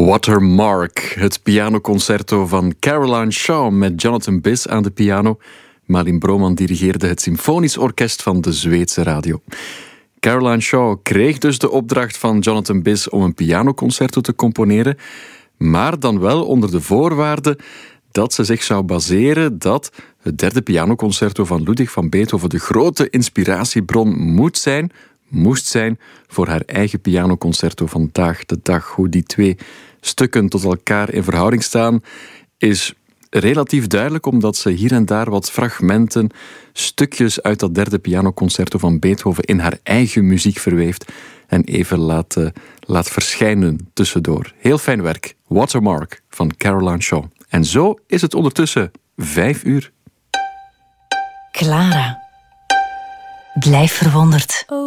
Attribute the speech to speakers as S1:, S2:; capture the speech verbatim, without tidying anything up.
S1: Watermark, het pianoconcerto van Caroline Shaw met Jonathan Biss aan de piano. Malin Broman dirigeerde het symfonisch orkest van de Zweedse radio. Caroline Shaw kreeg dus de opdracht van Jonathan Biss om een pianoconcerto te componeren, maar dan wel onder de voorwaarde dat ze zich zou baseren dat het derde pianoconcerto van Ludwig van Beethoven de grote inspiratiebron moet zijn, moest zijn voor haar eigen pianoconcerto vandaag de dag. Hoe die twee stukken tot elkaar in verhouding staan is relatief duidelijk, omdat ze hier en daar wat fragmenten, stukjes uit dat derde pianoconcerto van Beethoven in haar eigen muziek verweeft en even laat, uh, laat verschijnen tussendoor. Heel fijn werk. Watermark van Caroline Shaw. En zo is het ondertussen vijf uur.
S2: Clara. Blijf verwonderd.